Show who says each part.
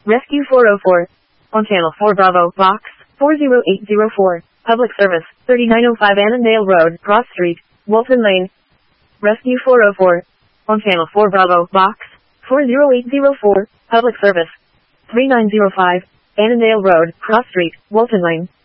Speaker 1: Rescue 404. On Channel 4 Bravo, Box 40804. Public Service, 3905 Annandale Road, Cross Street, Walton Lane. Rescue 404. On Channel 4 Bravo, Box 40804. Public Service, 3905 Annandale Road, Cross Street, Walton Lane.